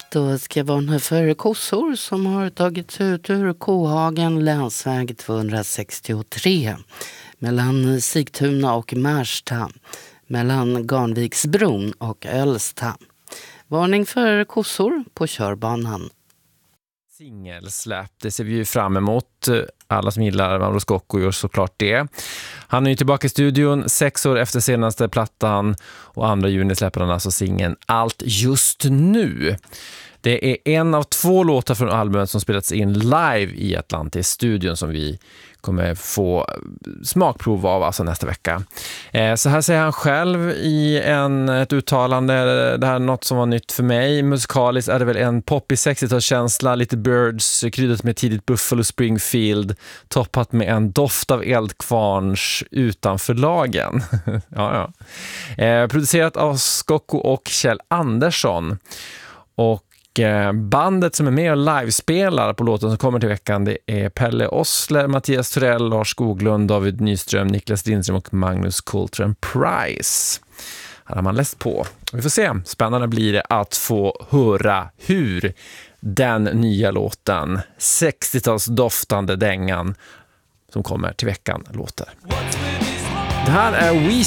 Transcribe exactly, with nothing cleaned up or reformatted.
Då ska jag varna för kossor som har tagits ut ur Kohagen länsväg tvåhundrasextiotre mellan Sigtuna och Märsta, mellan Garnviksbron och Ölsta. Varning för kossor på körbanan. Singelsläpp, det ser vi ju fram emot. Alla som gillar Mauro Scocco gör såklart det. Han är ju tillbaka i studion sex år efter senaste plattan och andra juni släpper han alltså singeln Allt just nu. Det är en av två låtar från albumet som spelats in live i Atlantis-studion som vi kommer få smakprov av alltså nästa vecka. Eh, så här säger han själv i en, ett uttalande, det här är något som var nytt för mig. Musikaliskt är det väl en poppig sextiotalskänsla, lite Birds, kryddat med tidigt Buffalo Springfield, toppat med en doft av eldkvarns utanför lagen. ja, ja. Eh, producerat av Scocco och Kjell Andersson. Och bandet som är med och livespelar på låten som kommer till veckan, det är Pelle Osler, Mattias Torell, Lars Skoglund, David Nyström, Niklas Lindström och Magnus Coltrane Price. Här har man läst på. Vi får se. Spännande blir det att få höra hur den nya låten, sextiotals doftande dängan som kommer till veckan, låter. Det här är Weezer.